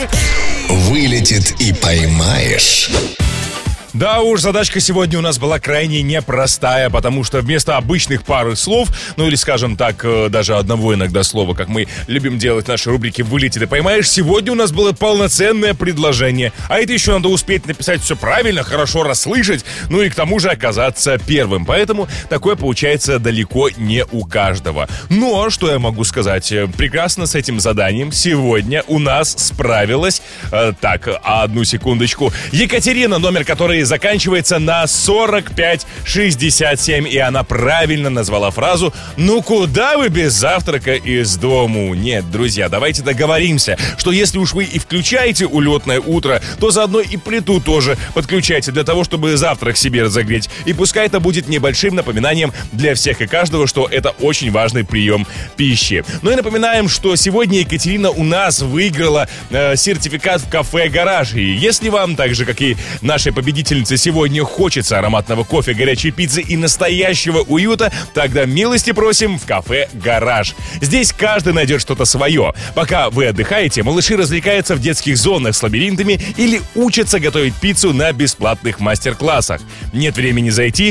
Вылетит и поймаешь. Да уж, задачка сегодня у нас была крайне непростая, потому что вместо обычных пары слов, ну или, скажем так, даже одного иногда слова, как мы любим делать в нашей рубрике «Вылетит и поймаешь», сегодня у нас было полноценное предложение. А это еще надо успеть написать все правильно, хорошо расслышать, ну и к тому же оказаться первым. Поэтому такое получается далеко не у каждого. Но, что я могу сказать, прекрасно с этим заданием сегодня у нас справилась, одну секундочку, Екатерина, номер которой заканчивается на 4567, и она правильно назвала фразу «Ну куда вы без завтрака из дому?» Нет, друзья, давайте договоримся, что если уж вы и включаете улетное утро, то заодно и плиту тоже подключайте для того, чтобы завтрак себе разогреть. И пускай это будет небольшим напоминанием для всех и каждого, что это очень важный прием пищи. Ну и напоминаем, что сегодня Екатерина у нас выиграла сертификат в кафе «Гараж». И если вам, так же как и нашей победительнице, сегодня хочется ароматного кофе, горячей пиццы и настоящего уюта, тогда милости просим в кафе «Гараж». Здесь каждый найдет что-то свое. Пока вы отдыхаете, малыши развлекаются в детских зонах с лабиринтами или учатся готовить пиццу на бесплатных мастер-классах. Нет времени зайти?